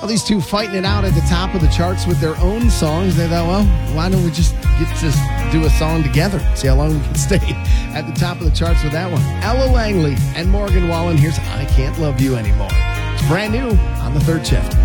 Well, these two fighting it out at the top of the charts with their own songs. They thought, well, why don't we just get to do a song together? See how long we can stay at the top of the charts with that one. Ella Langley and Morgan Wallen. Here's I Can't Love You Anymore. It's brand new on the third shift.